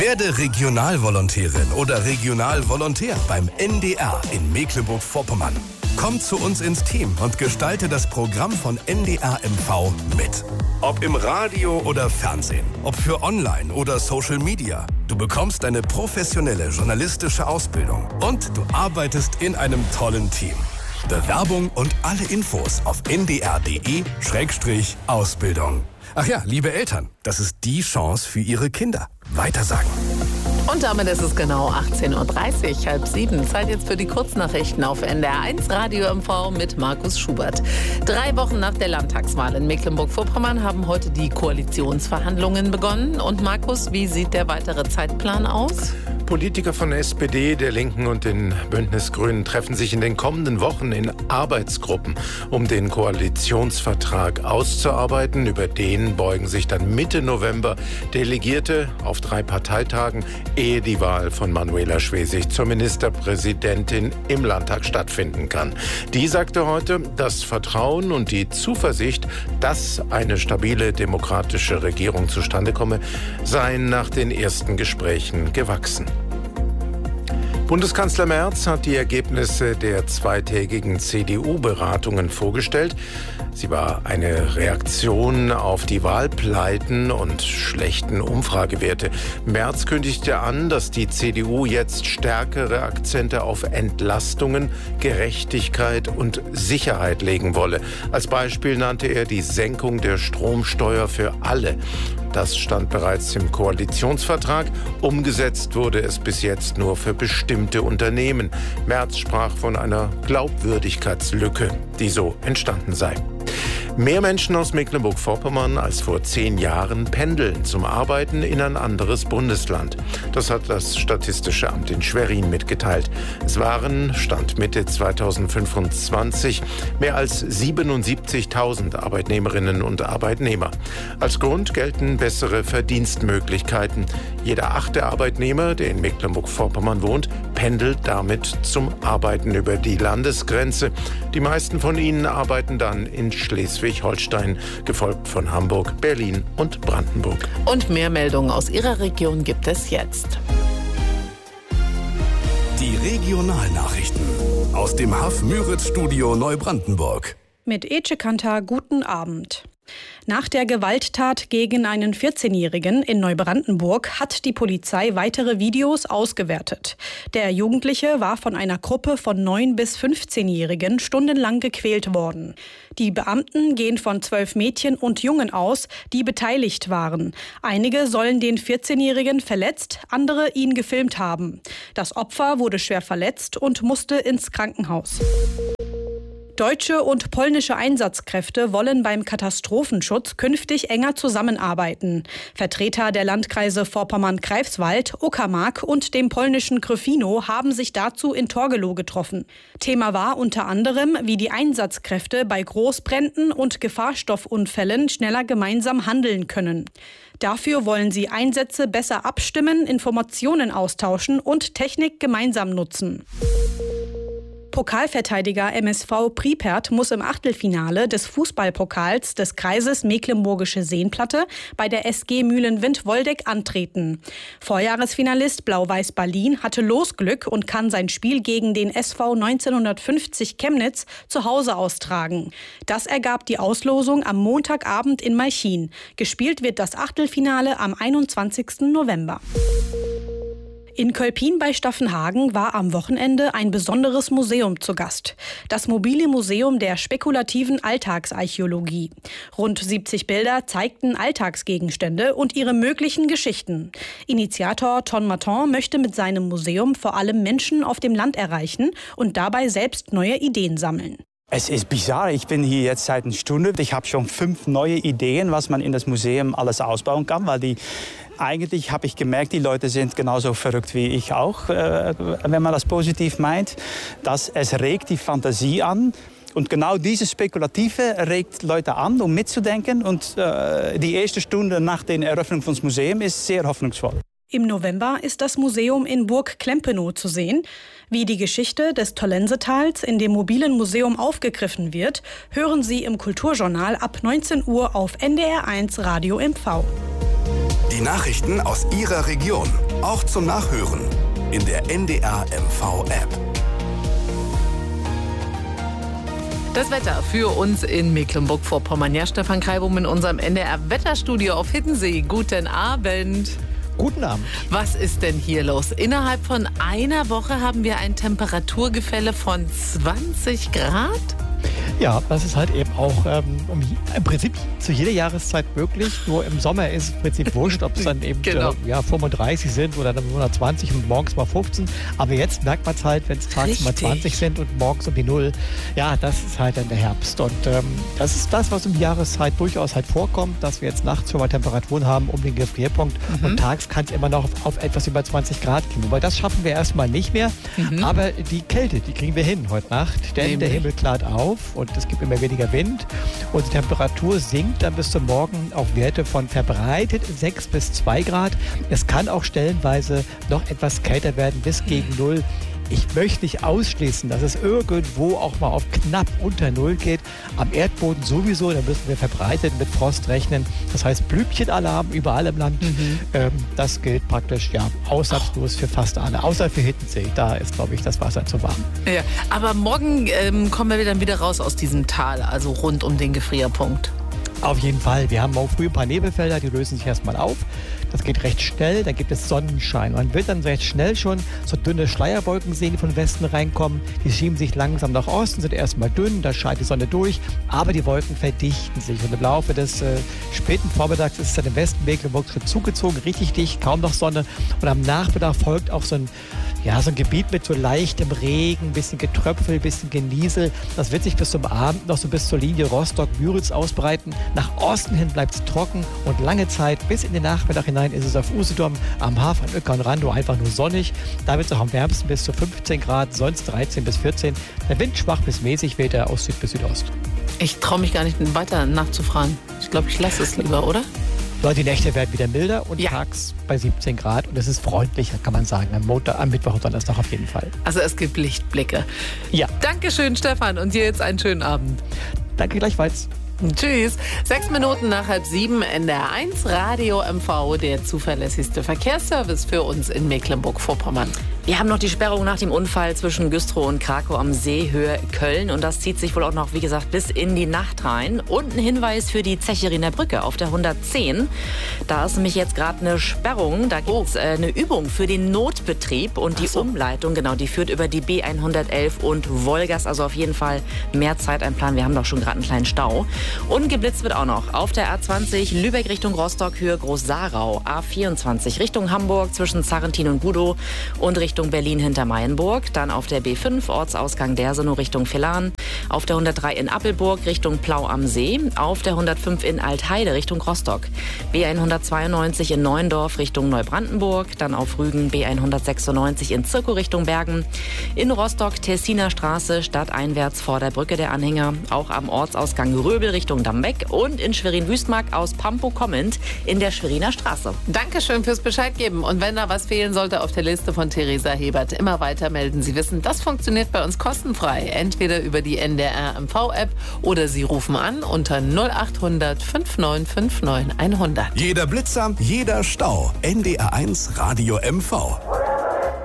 Werde Regionalvolontärin oder Regionalvolontär beim NDR in Mecklenburg-Vorpommern. Komm zu uns ins Team und gestalte das Programm von NDR MV mit. Ob im Radio oder Fernsehen, ob für Online oder Social Media. Du bekommst eine professionelle journalistische Ausbildung und du arbeitest in einem tollen Team. Bewerbung und alle Infos auf ndr.de/Ausbildung. Ach ja, liebe Eltern, das ist die Chance für Ihre Kinder. Weitersagen. Und damit ist es genau 18.30 Uhr, 6:30. Zeit jetzt für die Kurznachrichten auf NDR1 Radio MV mit Markus Schubert. 3 Wochen nach der Landtagswahl in Mecklenburg-Vorpommern haben heute die Koalitionsverhandlungen begonnen. Und Markus, wie sieht der weitere Zeitplan aus? Politiker von SPD, der Linken und den Bündnisgrünen treffen sich in den kommenden Wochen in Arbeitsgruppen, um den Koalitionsvertrag auszuarbeiten. Über den beugen sich dann Mitte November Delegierte auf 3 Parteitagen, ehe die Wahl von Manuela Schwesig zur Ministerpräsidentin im Landtag stattfinden kann. Die sagte heute, das Vertrauen und die Zuversicht, dass eine stabile demokratische Regierung zustande komme, seien nach den ersten Gesprächen gewachsen. Bundeskanzler Merz hat die Ergebnisse der 2-tägigen CDU-Beratungen vorgestellt. Sie war eine Reaktion auf die Wahlpleiten und schlechten Umfragewerte. Merz kündigte an, dass die CDU jetzt stärkere Akzente auf Entlastungen, Gerechtigkeit und Sicherheit legen wolle. Als Beispiel nannte er die Senkung der Stromsteuer für alle. Das stand bereits im Koalitionsvertrag. Umgesetzt wurde es bis jetzt nur für bestimmte Unternehmen. Merz sprach von einer Glaubwürdigkeitslücke, die so entstanden sei. Mehr Menschen aus Mecklenburg-Vorpommern als vor 10 Jahren pendeln zum Arbeiten in ein anderes Bundesland. Das hat das Statistische Amt in Schwerin mitgeteilt. Es waren, Stand Mitte 2025, mehr als 77.000 Arbeitnehmerinnen und Arbeitnehmer. Als Grund gelten bessere Verdienstmöglichkeiten. Jeder 8. Arbeitnehmer, der in Mecklenburg-Vorpommern wohnt, pendelt damit zum Arbeiten über die Landesgrenze. Die meisten von ihnen arbeiten dann in Schleswig-Holstein, gefolgt von Hamburg, Berlin und Brandenburg. Und mehr Meldungen aus Ihrer Region gibt es jetzt. Die Regionalnachrichten aus dem Haff-Müritz-Studio Neubrandenburg. Mit Ece Kanter, guten Abend. Nach der Gewalttat gegen einen 14-Jährigen in Neubrandenburg hat die Polizei weitere Videos ausgewertet. Der Jugendliche war von einer Gruppe von 9- bis 15-Jährigen stundenlang gequält worden. Die Beamten gehen von 12 Mädchen und Jungen aus, die beteiligt waren. Einige sollen den 14-Jährigen verletzt, andere ihn gefilmt haben. Das Opfer wurde schwer verletzt und musste ins Krankenhaus. Deutsche und polnische Einsatzkräfte wollen beim Katastrophenschutz künftig enger zusammenarbeiten. Vertreter der Landkreise Vorpommern-Greifswald, Uckermark und dem polnischen Gryfino haben sich dazu in Torgelow getroffen. Thema war unter anderem, wie die Einsatzkräfte bei Großbränden und Gefahrstoffunfällen schneller gemeinsam handeln können. Dafür wollen sie Einsätze besser abstimmen, Informationen austauschen und Technik gemeinsam nutzen. Pokalverteidiger MSV Pripyat muss im Achtelfinale des Fußballpokals des Kreises Mecklenburgische Seenplatte bei der SG Mühlenwind-Woldeck antreten. Vorjahresfinalist Blau-Weiß Berlin hatte Losglück und kann sein Spiel gegen den SV 1950 Chemnitz zu Hause austragen. Das ergab die Auslosung am Montagabend in Malchin. Gespielt wird das Achtelfinale am 21. November. In Kölpin bei Staffenhagen war am Wochenende ein besonderes Museum zu Gast. Das mobile Museum der spekulativen Alltagsarchäologie. Rund 70 Bilder zeigten Alltagsgegenstände und ihre möglichen Geschichten. Initiator Ton Martin möchte mit seinem Museum vor allem Menschen auf dem Land erreichen und dabei selbst neue Ideen sammeln. Es ist bizarr. Ich bin hier jetzt seit einer Stunde. Ich habe schon 5 neue Ideen, was man in das Museum alles ausbauen kann. Weil eigentlich habe ich gemerkt, die Leute sind genauso verrückt wie ich auch, wenn man das positiv meint. Es regt die Fantasie an. Und genau dieses Spekulative regt Leute an, um mitzudenken. Und die erste Stunde nach der Eröffnung des Museums ist sehr hoffnungsvoll. Im November ist das Museum in Burg Klempenow zu sehen. Wie die Geschichte des Tollensetals in dem mobilen Museum aufgegriffen wird, hören Sie im Kulturjournal ab 19 Uhr auf NDR1 Radio MV. Die Die Nachrichten aus Ihrer Region, auch zum Nachhören in der NDR MV-App. Das Wetter für uns in Mecklenburg-Vorpommern. Ja, Stefan Kreibum in unserem NDR-Wetterstudio auf Hiddensee. Guten Abend. Guten Abend. Was ist denn hier los? Innerhalb von einer Woche haben wir ein Temperaturgefälle von 20 Grad? Ja, das ist halt eben auch im Prinzip zu jeder Jahreszeit möglich. Nur im Sommer ist es im Prinzip wurscht, ob es dann eben 35 sind oder dann 120 und morgens mal 15. Aber jetzt merkt man es halt, wenn es tags mal 20 sind und morgens um die 0. Ja, das ist halt dann der Herbst. Und das ist das, was um die Jahreszeit durchaus halt vorkommt, dass wir jetzt nachts schon mal Temperaturen haben um den Gefrierpunkt. Und tags kann es immer noch auf etwas über 20 Grad gehen. Wobei das schaffen wir erstmal nicht mehr. Aber die Kälte, die kriegen wir hin heute Nacht. Denn der Himmel klart auf und es gibt immer weniger Wind und die Temperatur sinkt dann bis zum Morgen auf Werte von verbreitet 6 bis 2 Grad. Es kann auch stellenweise noch etwas kälter werden bis gegen 0. Ich möchte nicht ausschließen, dass es irgendwo auch mal auf knapp unter 0 geht. Am Erdboden sowieso, da müssen wir verbreitet mit Frost rechnen. Das heißt Blümchenalarm überall im Land. Das gilt praktisch ausnahmslos für fast alle. Außer für Hiddensee, da ist, glaube ich, das Wasser zu warm. Ja, aber morgen kommen wir dann wieder raus aus diesem Tal, also rund um den Gefrierpunkt. Auf jeden Fall. Wir haben auch früh ein paar Nebelfelder, die lösen sich erstmal auf. Das geht recht schnell, dann gibt es Sonnenschein. Man wird dann recht schnell schon so dünne Schleierwolken sehen, die von Westen reinkommen. Die schieben sich langsam nach Osten, sind erstmal dünn, da scheint die Sonne durch, aber die Wolken verdichten sich. Und im Laufe des späten Vormittags ist es dann im Westen Mecklenburgs zugezogen, richtig dicht, kaum noch Sonne. Und am Nachmittag folgt auch so ein Gebiet mit so leichtem Regen, ein bisschen Getröpfel, ein bisschen Geniesel. Das wird sich bis zum Abend noch so bis zur Linie Rostock-Müritz ausbreiten. Nach Osten hin bleibt es trocken und lange Zeit bis in den Nachmittag hinein ist es auf Usedom, am Hafen, an Uecker und Randow einfach nur sonnig. Da wird es auch am wärmsten bis zu 15 Grad, sonst 13 bis 14. Der Wind schwach bis mäßig weht er aus Süd bis Südost. Ich traue mich gar nicht weiter nachzufragen. Ich glaube, ich lasse es lieber, oder? Die Nächte werden wieder milder und tags bei 17 Grad. Und es ist freundlicher, kann man sagen, am Mittwoch und Donnerstag auf jeden Fall. Also es gibt Lichtblicke. Ja. Dankeschön, Stefan. Und dir jetzt einen schönen Abend. Danke gleichfalls. Tschüss. 6 Minuten nach 6:30 NDR1 Radio MV, der zuverlässigste Verkehrsservice für uns in Mecklenburg-Vorpommern. Wir haben noch die Sperrung nach dem Unfall zwischen Güstrow und Krakow am See, Höhe Köln. Und das zieht sich wohl auch noch, wie gesagt, bis in die Nacht rein. Und ein Hinweis für die Zecheriner Brücke auf der 110. Da ist nämlich jetzt gerade eine Sperrung. Da gibt es eine Übung für den Notbetrieb und die Umleitung. Genau, die führt über die B111 und Wolgast. Also auf jeden Fall mehr Zeit einplanen. Wir haben doch schon gerade einen kleinen Stau. Und geblitzt wird auch noch auf der A20 Lübeck Richtung Rostock, Höhe Groß-Sarau. A24 Richtung Hamburg zwischen Zarrentin und Gudow und Richtung Berlin hinter Mayenburg. Dann auf der B5 Ortsausgang Dersenow Richtung Villaren. Auf der 103 in Appelburg Richtung Plau am See. Auf der 105 in Altheide Richtung Rostock. B192 in Neuendorf Richtung Neubrandenburg. Dann auf Rügen B196 in Zirkow Richtung Bergen. In Rostock Tessiner Straße stadteinwärts vor der Brücke der Anhänger. Auch am Ortsausgang Röbel Richtung Dambeck. Und in Schwerin-Wüstmark aus Pampo kommend in der Schweriner Straße. Dankeschön fürs Bescheid geben. Und wenn da was fehlen sollte auf der Liste von Theresa Hebert, immer weiter melden. Sie wissen, das funktioniert bei uns kostenfrei. Entweder über die NDR MV-App oder Sie rufen an unter 0800 5959 100. Jeder Blitzer, jeder Stau. NDR1 Radio MV.